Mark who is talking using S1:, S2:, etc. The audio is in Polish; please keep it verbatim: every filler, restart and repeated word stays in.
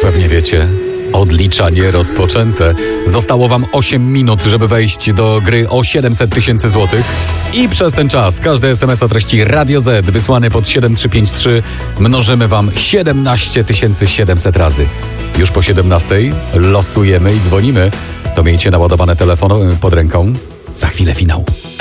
S1: pewnie wiecie, odliczanie rozpoczęte. Zostało wam osiem minut, żeby wejść do gry o siedemset tysięcy złotych. I przez ten czas każdy es em es o treści Radio Z wysłany pod siedem trzy pięć trzy mnożymy wam siedemnaście tysięcy siedemset razy. Już po siedemnastej losujemy i dzwonimy. To miejcie naładowane telefony pod ręką. Za chwilę finał.